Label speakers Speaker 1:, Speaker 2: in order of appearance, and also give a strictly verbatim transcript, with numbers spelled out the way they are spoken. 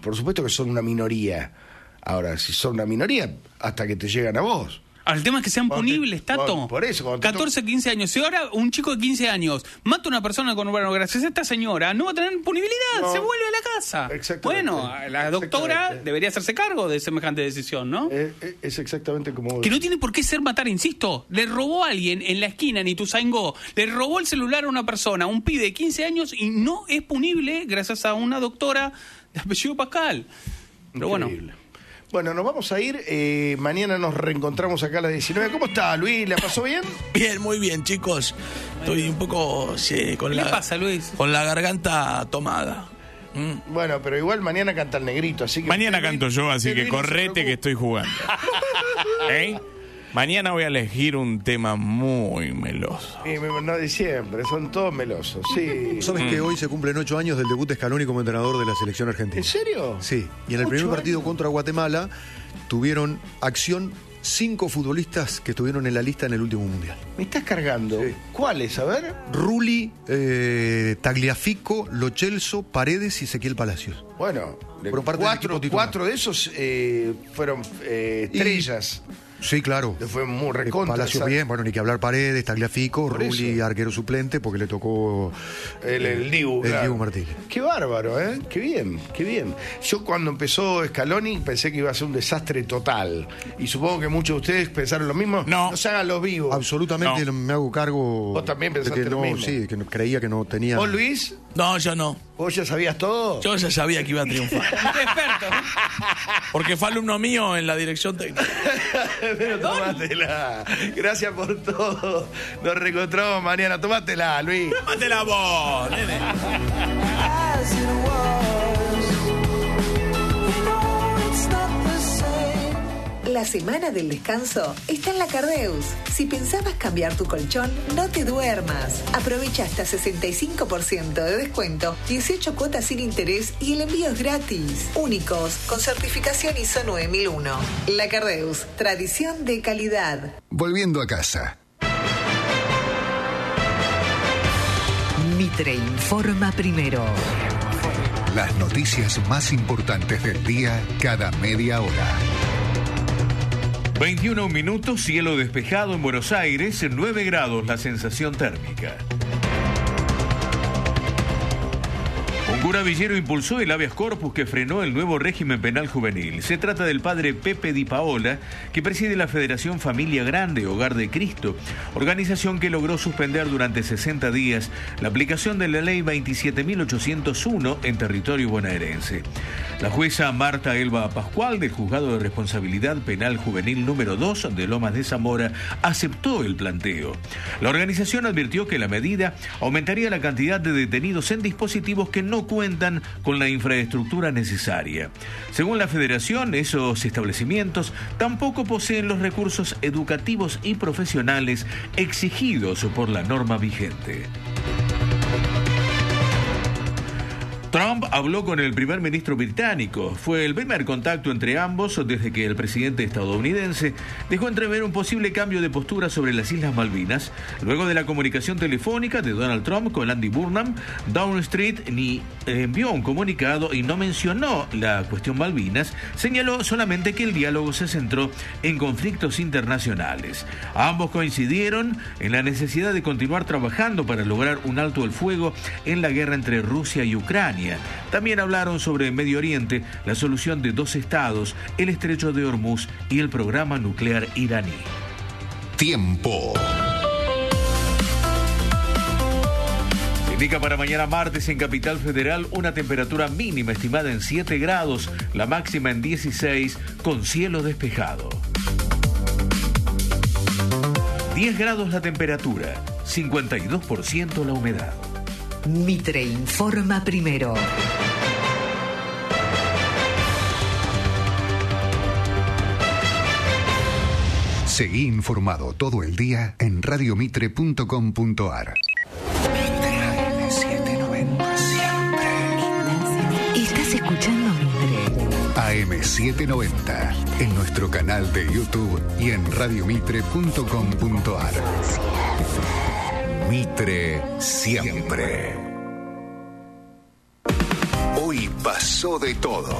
Speaker 1: por supuesto que son una minoría. Ahora, si son una minoría, hasta que te llegan a vos.
Speaker 2: Ahora, el tema es que sean punibles, Tato.
Speaker 1: Por, por eso,
Speaker 2: catorce, quince años. Si ahora un chico de quince años mata a una persona con bueno, gracias a esta señora, no va a tener punibilidad, no, se vuelve a la casa.
Speaker 1: Exactamente.
Speaker 2: Bueno, la doctora debería hacerse cargo de semejante decisión, ¿no?
Speaker 1: Es, es exactamente como...
Speaker 2: Que no tiene por qué ser matar, insisto. Le robó a alguien en la esquina en Ituzaingó, le robó el celular a una persona, un pibe de quince años, y no es punible gracias a una doctora de apellido Pascal. Pero
Speaker 1: Increíble. bueno... Bueno, nos vamos a ir. Eh, mañana nos reencontramos acá a las diecinueve. ¿Cómo está, Luis? ¿La pasó bien?
Speaker 3: Bien, muy bien, chicos. Estoy un poco sí, con
Speaker 2: ¿Qué
Speaker 3: la
Speaker 2: le pasa, Luis?
Speaker 3: Con la garganta tomada.
Speaker 1: Mm. Bueno, pero igual mañana canta el Negrito, así que...
Speaker 4: Mañana usted, canto yo, así que correte
Speaker 1: no
Speaker 4: que estoy jugando. ¿Eh? Mañana voy a elegir un tema muy meloso.
Speaker 1: Sí, no de siempre, son todos melosos, sí.
Speaker 5: ¿Sabes mm. que hoy se cumplen ocho años del debut de Scaloni como entrenador de la selección argentina?
Speaker 1: ¿En serio?
Speaker 5: Sí, y en el primer partido años? contra Guatemala tuvieron acción cinco futbolistas que estuvieron en la lista en el último mundial.
Speaker 1: ¿Me estás cargando? Sí. ¿Cuáles? A ver.
Speaker 5: Rulli, eh, Tagliafico, Lo Celso, Paredes y Ezequiel Palacios.
Speaker 1: Bueno,
Speaker 5: fueron parte
Speaker 1: cuatro, cuatro de esos eh, fueron eh, estrellas.
Speaker 5: Y... Sí, claro.
Speaker 1: Fue muy recontra.
Speaker 5: Palacio bien, bueno, ni que hablar Paredes, Tagliafico, Rulli, arquero suplente, porque le tocó
Speaker 1: el, el Dibu.
Speaker 5: El
Speaker 1: claro.
Speaker 5: Dibu Martínez.
Speaker 1: Qué bárbaro, ¿eh? Qué bien, qué bien. Yo cuando empezó Scaloni pensé que iba a ser un desastre total. Y supongo que muchos de ustedes pensaron lo mismo.
Speaker 4: No.
Speaker 1: No se hagan los vivos.
Speaker 5: Absolutamente no. Me hago cargo.
Speaker 1: Vos también pensaste
Speaker 5: de que
Speaker 1: lo
Speaker 5: no,
Speaker 1: mismo.
Speaker 5: Sí, que no, creía que no tenía.
Speaker 1: ¿Vos, Luis?
Speaker 3: No, yo no.
Speaker 1: ¿Vos ya sabías todo?
Speaker 3: Yo ya sabía que iba a triunfar.
Speaker 2: Experto.
Speaker 3: Porque fue alumno mío en la dirección técnica.
Speaker 1: Pero tómatela. Gracias por todo. Nos reencontramos mañana. Tómatela, Luis.
Speaker 3: Tómatela vos, nene.
Speaker 6: La semana del descanso está en la Cardeus. Si pensabas cambiar tu colchón, no te duermas. Aprovecha hasta sesenta y cinco por ciento de descuento, dieciocho cuotas sin interés y el envío es gratis. Únicos, con certificación I S O nueve mil uno. La Cardeus, tradición de calidad.
Speaker 7: Volviendo a casa.
Speaker 6: Mitre informa primero.
Speaker 7: Las noticias más importantes del día cada media hora.
Speaker 8: veintiuno minutos, cielo despejado en Buenos Aires, nueve grados la sensación térmica. Un cura villero impulsó el habeas corpus que frenó el nuevo régimen penal juvenil. Se trata del padre Pepe Di Paola, que preside la Federación Familia Grande, Hogar de Cristo, organización que logró suspender durante sesenta días la aplicación de la ley veintisiete mil ochocientos uno en territorio bonaerense. La jueza Marta Elba Pascual, del Juzgado de Responsabilidad Penal Juvenil número dos de Lomas de Zamora, aceptó el planteo. La organización advirtió que la medida aumentaría la cantidad de detenidos en dispositivos que no cuentan con la infraestructura necesaria. Según la Federación, esos establecimientos tampoco poseen los recursos educativos y profesionales exigidos por la norma vigente. Trump habló con el primer ministro británico. Fue el primer contacto entre ambos desde que el presidente estadounidense dejó entrever un posible cambio de postura sobre las Islas Malvinas. Luego de la comunicación telefónica de Donald Trump con Andy Burnham, Downing Street ni envió un comunicado y no mencionó la cuestión Malvinas. Señaló solamente que el diálogo se centró en conflictos internacionales. Ambos coincidieron en la necesidad de continuar trabajando para lograr un alto el fuego en la guerra entre Rusia y Ucrania. También hablaron sobre Medio Oriente, la solución de dos estados, el estrecho de Hormuz y el programa nuclear iraní.
Speaker 7: Tiempo.
Speaker 8: Indica para mañana martes en Capital Federal una temperatura mínima estimada en siete grados, la máxima en dieciséis, con cielo despejado. diez grados la temperatura, cincuenta y dos por ciento la humedad.
Speaker 6: Mitre informa primero.
Speaker 7: Seguí informado todo el día en radiomitre punto com punto ar.
Speaker 6: Mitre setecientos noventa siempre. Estás escuchando Mitre.
Speaker 7: A M setecientos noventa en nuestro canal de YouTube y en radiomitre punto com punto ar. Mitre siempre. Hoy pasó de todo.